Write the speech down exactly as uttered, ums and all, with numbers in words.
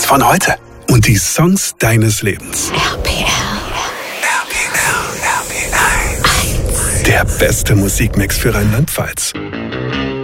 Hits von heute und die Songs deines Lebens. R P L. R P L, R P L. Der beste Musikmix für Rheinland-Pfalz.